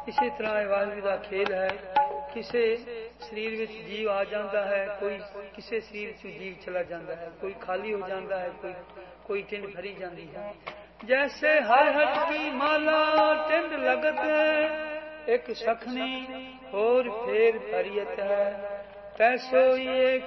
इसी तरह वाहिगुरू दा खेल है। किसे शरीर विच जीव आ जाता है, कोई किसे शरीर च जीव चला जाता है, कोई खाली हो जाता है, कोई टिंड भरी जाती है। जैसे हर हट की माला टिंड लगत है, एक सखनी और फेर भरियत है। पैसो ये